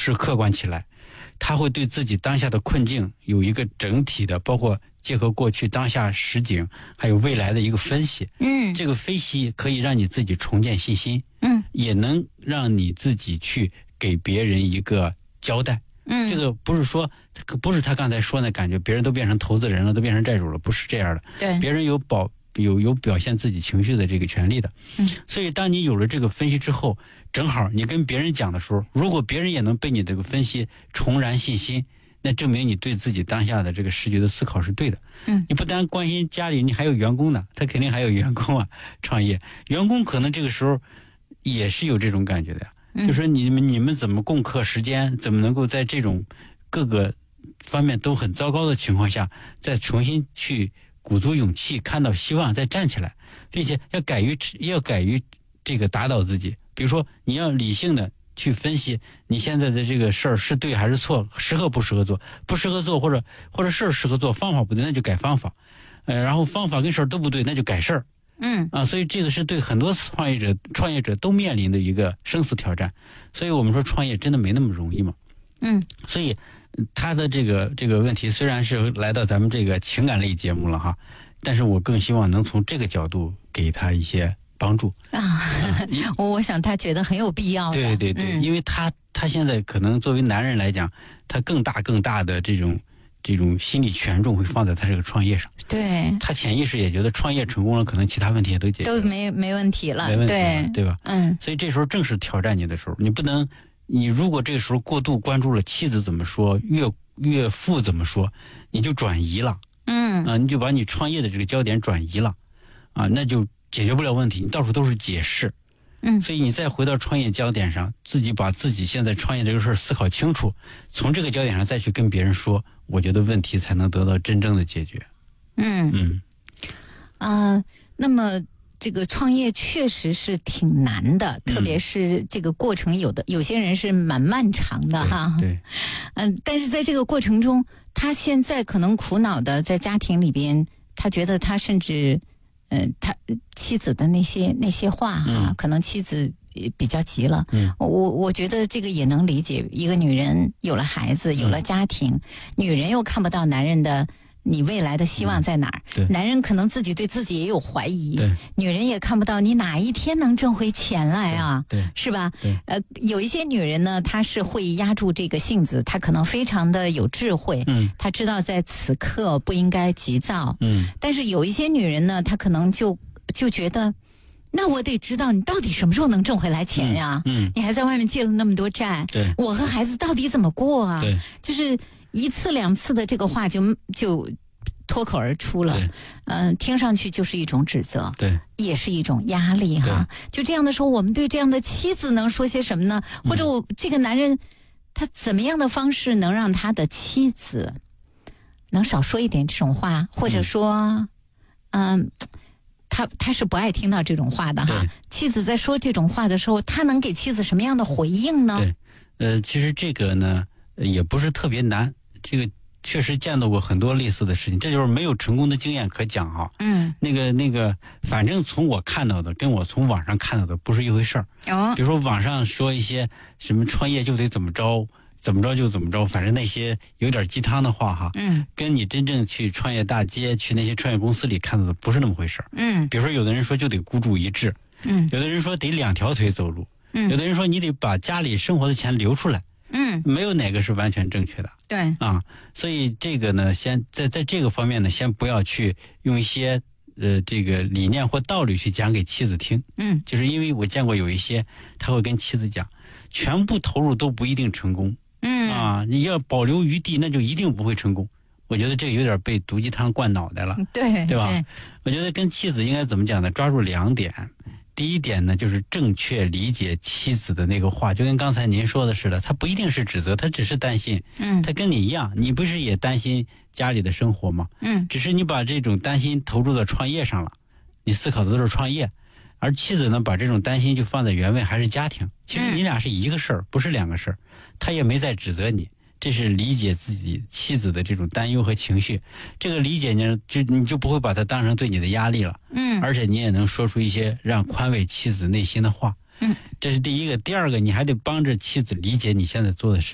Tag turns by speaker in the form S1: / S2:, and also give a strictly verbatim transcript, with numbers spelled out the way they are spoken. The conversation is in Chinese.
S1: 视客观起来，他会对自己当下的困境有一个整体的，包括结合过去当下实景还有未来的一个分析。
S2: 嗯，
S1: 这个分析可以让你自己重建信心，
S2: 嗯，
S1: 也能让你自己去给别人一个交代。
S2: 嗯，
S1: 这个不是说不是他刚才说那感觉别人都变成投资人了，都变成债主了，不是这样的。
S2: 对，
S1: 别人有保有有表现自己情绪的这个权利的。
S2: 嗯，
S1: 所以当你有了这个分析之后，正好你跟别人讲的时候，如果别人也能被你这个分析重燃信心，那证明你对自己当下的这个时局的思考是对的。
S2: 嗯，
S1: 你不单关心家里，你还有员工呢，他肯定还有员工啊，创业员工可能这个时候也是有这种感觉的呀。嗯，就说你们你们怎么共克时艰，怎么能够在这种各个方面都很糟糕的情况下，再重新去鼓足勇气，看到希望，再站起来，并且要敢于要敢于这个打倒自己。比如说，你要理性的去分析你现在的这个事儿是对还是错，适合不适合做，不适合做或者或者事儿适合做，方法不对那就改方法，呃，然后方法跟事儿都不对那就改事儿。
S2: 嗯
S1: 啊，所以这个是对很多创业者创业者都面临的一个生死挑战。所以我们说创业真的没那么容易嘛。
S2: 嗯，
S1: 所以他的这个这个问题虽然是来到咱们这个情感类节目了哈，但是我更希望能从这个角度给他一些帮助
S2: 啊。我我想他觉得很有必要的。
S1: 对对对，嗯，因为他他现在可能作为男人来讲，他更大更大的这种这种心理权重会放在他这个创业上。
S2: 对，
S1: 他潜意识也觉得创业成功了，可能其他问题也都解决了，
S2: 都没没问题了，
S1: 没问题了，
S2: 对
S1: 对吧？
S2: 嗯，
S1: 所以这时候正是挑战你的时候，你不能，你如果这个时候过度关注了妻子怎么说，岳岳父怎么说，你就转移了，
S2: 嗯
S1: 啊，你就把你创业的这个焦点转移了，啊，那就解决不了问题，你到处都是解释。
S2: 嗯，
S1: 所以你再回到创业焦点上，自己把自己现在创业这个事儿思考清楚，从这个焦点上再去跟别人说，我觉得问题才能得到真正的解决。
S2: 嗯
S1: 嗯
S2: 啊、呃，那么这个创业确实是挺难的，特别是这个过程有的有些人是蛮漫长的哈。
S1: 对，
S2: 嗯、呃，但是在这个过程中，他现在可能苦恼的在家庭里边，他觉得他甚至。呃，他妻子的那些那些话哈、啊嗯，可能妻子比较急了。
S1: 嗯，
S2: 我我觉得这个也能理解。一个女人有了孩子，有了家庭，嗯、女人又看不到男人的你未来的希望在哪儿、
S1: 嗯？
S2: 男人可能自己对自己也有怀疑。
S1: 对，
S2: 女人也看不到你哪一天能挣回钱来啊？
S1: 对，对
S2: 是吧？
S1: 对，
S2: 呃，有一些女人呢，她是会压住这个性子，她可能非常的有智慧，
S1: 嗯，
S2: 她知道在此刻不应该急躁，
S1: 嗯，
S2: 但是有一些女人呢，她可能就就觉得，那我得知道你到底什么时候能挣回来钱呀？
S1: 嗯，嗯
S2: 你还在外面借了那么多债，
S1: 对，
S2: 我和孩子到底怎么过啊？
S1: 对，
S2: 就是一次两次的这个话就就脱口而出了，嗯、呃，听上去就是一种指责，
S1: 对，
S2: 也是一种压力哈。就这样的时候，我们对这样的妻子能说些什么呢？或者我这个男人，他怎么样的方式能让他的妻子能少说一点这种话，或者说，嗯。呃他他是不爱听到这种话的哈。妻子在说这种话的时候，他能给妻子什么样的回应呢？
S1: 对，呃，其实这个呢也不是特别难，这个确实见到过很多类似的事情，这就是没有成功的经验可讲哈。
S2: 嗯，
S1: 那个那个，反正从我看到的跟我从网上看到的不是一回事儿。
S2: 哦，
S1: 比如说网上说一些什么创业就得怎么着。怎么着就怎么着，反正那些有点鸡汤的话哈，
S2: 嗯，
S1: 跟你真正去创业大街、去那些创业公司里看到的不是那么回事儿。
S2: 嗯，
S1: 比如说有的人说就得孤注一掷，
S2: 嗯，
S1: 有的人说得两条腿走路，
S2: 嗯，
S1: 有的人说你得把家里生活的钱留出来，
S2: 嗯，
S1: 没有哪个是完全正确的。
S2: 对
S1: 啊，所以这个呢，先在在这个方面呢，先不要去用一些呃这个理念或道理去讲给妻子听。
S2: 嗯，
S1: 就是因为我见过有一些他会跟妻子讲，全部投入都不一定成功。
S2: 嗯
S1: 啊，你要保留余地，那就一定不会成功。我觉得这个有点被毒鸡汤灌脑袋了，
S2: 对
S1: 对吧？
S2: 对，
S1: 我觉得跟妻子应该怎么讲呢？抓住两点。第一点呢，就是正确理解妻子的那个话，就跟刚才您说的似的，他不一定是指责，他只是担心。
S2: 嗯，
S1: 他跟你一样，你不是也担心家里的生活吗？
S2: 嗯，
S1: 只是你把这种担心投注到创业上了，你思考的都是创业。而妻子呢，把这种担心就放在原位，还是家庭。其实你俩是一个事儿，不是两个事儿。他也没在指责你，这是理解自己妻子的这种担忧和情绪。这个理解呢，就你就不会把它当成对你的压力了。
S2: 嗯，
S1: 而且你也能说出一些让宽慰妻子内心的话。
S2: 嗯，
S1: 这是第一个。第二个，你还得帮着妻子理解你现在做的事。